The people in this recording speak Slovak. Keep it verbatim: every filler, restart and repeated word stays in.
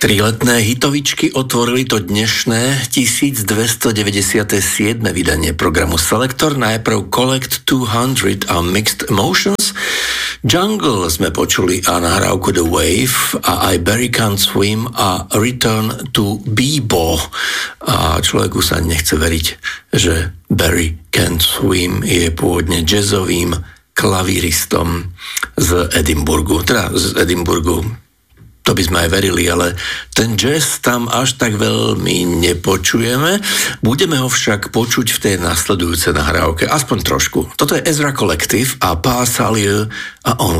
Tri letné hitovičky otvorili to dnešné tisícdvestodeväťdesiatsedem vydanie programu Selektor. Najprv Collect dvesto a Mixed Emotions. Jungle sme počuli a nahrávku The Wave a aj Barry Can't Swim a Return to Bebo. A človeku sa nechce veriť, že Barry Can't Swim je pôvodne jazzovým klavíristom z Edinburghu. Teda z Edinburghu. To by sme aj verili, ale ten jazz tam až tak veľmi nepočujeme. Budeme ho však počuť v tej nasledujúcej nahrávke, aspoň trošku. Toto je Ezra Collective a Pas Salieu a Only